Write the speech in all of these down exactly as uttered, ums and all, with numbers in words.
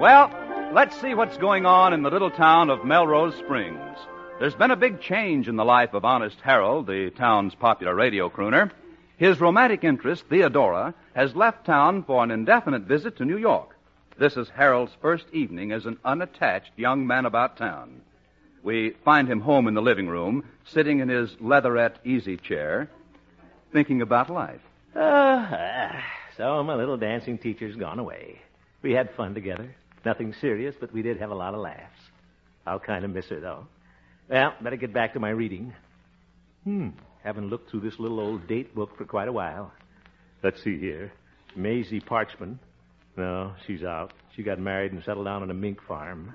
Well, let's see what's going on in the little town of Melrose Springs. There's been a big change in the life of Honest Harold, the town's popular radio crooner. His romantic interest, Theodora, has left town for an indefinite visit to New York. This is Harold's first evening as an unattached young man about town. We find him home in the living room, sitting in his leatherette easy chair, thinking about life. Uh, so my little dancing teacher's gone away. We had fun together. Nothing serious, but we did have a lot of laughs. I'll kind of miss her, though. Well, better get back to my reading. Hmm, haven't looked through this little old date book for quite a while. Let's see here. Maisie Parchman. No, she's out. She got married and settled down on a mink farm.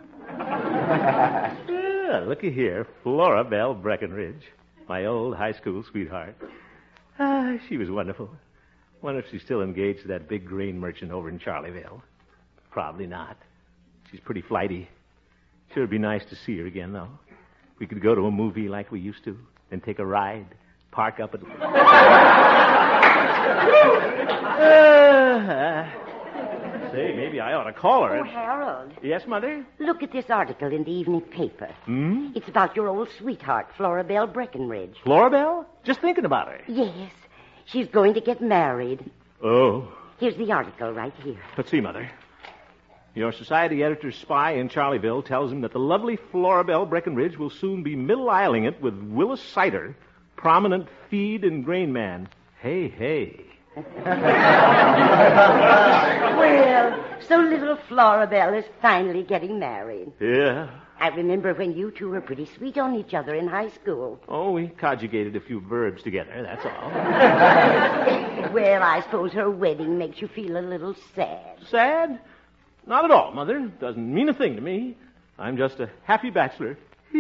Yeah, looky here. Flora Belle Breckenridge. My old high school sweetheart. Ah, she was wonderful. Wonder if she's still engaged to that big grain merchant over in Charleville. Probably not. She's pretty flighty. Sure would be nice to see her again, though. We could go to a movie like we used to, and take a ride, park up at... uh, say, maybe I ought to call her. Oh, Harold. Yes, Mother? Look at this article in the evening paper. Hmm? It's about your old sweetheart, Flora Belle Breckenridge. Flora Belle? Just thinking about her. Yes. She's going to get married. Oh. Here's the article right here. Let's see, Mother. Your society editor's spy in Charleville tells him that the lovely Flora Belle Breckenridge will soon be middle-isling it with Willis Sider, prominent feed and grain man. Hey, hey. Well, so little Flora Belle is finally getting married. Yeah. I remember when you two were pretty sweet on each other in high school. Oh, we conjugated a few verbs together, that's all. Well, I suppose her wedding makes you feel a little sad. Sad? Not at all, Mother. Doesn't mean a thing to me. I'm just a happy bachelor.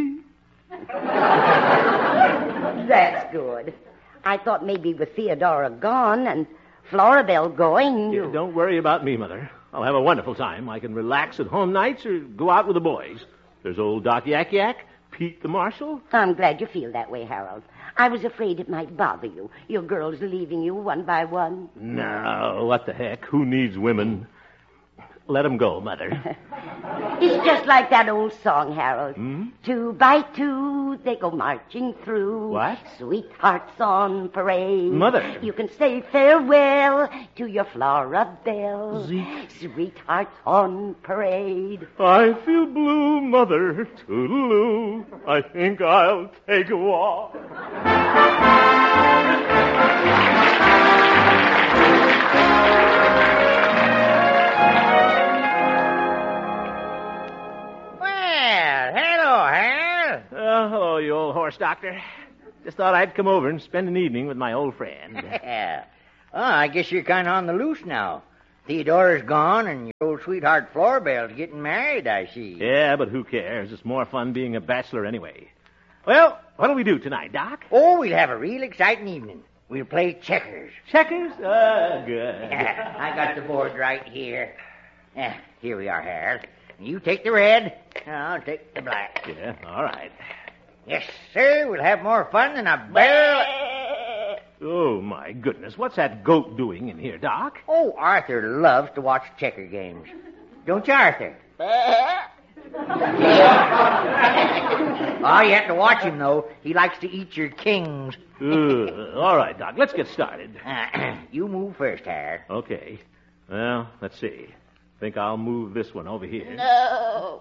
That's good. I thought maybe with Theodora gone and Flora Belle going... You... Yeah, don't worry about me, Mother. I'll have a wonderful time. I can relax at home nights or go out with the boys. There's old Doc Yak Yak, Pete the Marshal. I'm glad you feel that way, Harold. I was afraid it might bother you. Your girls leaving you one by one. No, what the heck? Who needs women? Let them go, Mother. It's just like that old song, Harold. Hmm? Two by two, they go marching through. What? Sweethearts on parade. Mother. You can say farewell to your Flora Belle. Zeke. Sweethearts on parade. I feel blue, Mother. Toodaloo. I think I'll take a walk. Uh, hello, you old horse doctor. Just thought I'd come over and spend an evening with my old friend. Oh, I guess you're kind of on the loose now. Theodora's gone, and your old sweetheart Flora Belle's getting married, I see. Yeah, but who cares? It's more fun being a bachelor anyway. Well, what'll we do tonight, Doc? Oh, we'll have a real exciting evening. We'll play checkers. Checkers? Ah, good. I got the board right here. Uh, here we are, Harold. You take the red, I'll take the black. Yeah, all right. Yes, sir, we'll have more fun than a barrel... Oh, my goodness. What's that goat doing in here, Doc? Oh, Arthur loves to watch checker games. Don't you, Arthur? Oh, you have to watch him, though. He likes to eat your kings. uh, all right, Doc, let's get started. Uh, you move first, Harold. Okay. Well, let's see. Think I'll move this one over here. No.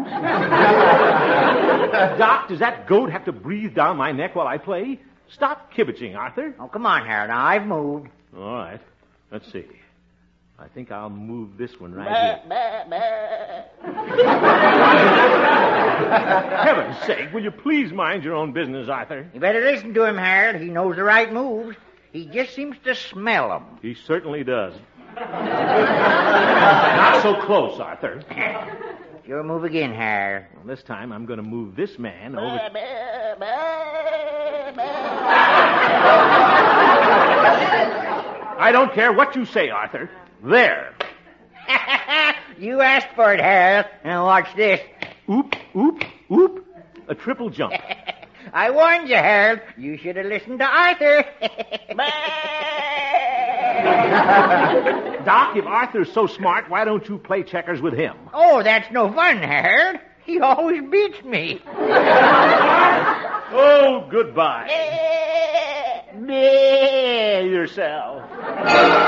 Doc, does that goat have to breathe down my neck while I play? Stop kibitzing, Arthur. Oh, come on, Harold. Now, I've moved. All right. Let's see. I think I'll move this one right here. Heaven's sake, will you please mind your own business, Arthur? You better listen to him, Harold. He knows the right moves. He just seems to smell them. He certainly does. Not so close, Arthur. Your move again, Harold. Well, this time I'm going to move this man over... I don't care what you say, Arthur. There. You asked for it, Harold. Now watch this. Oop, oop, oop. A triple jump. I warned you, Harold. You should have listened to Arthur. Doc, if Arthur's so smart, why don't you play checkers with him? Oh, that's no fun, Harold. He always beats me. Oh, goodbye. Be yourself.